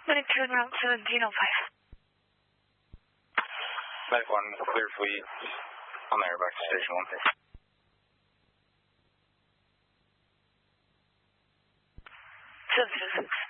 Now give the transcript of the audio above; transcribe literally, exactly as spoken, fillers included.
Running turn route seventeen oh five. Med one, clear fleet. On there, back to station one. seven zero six.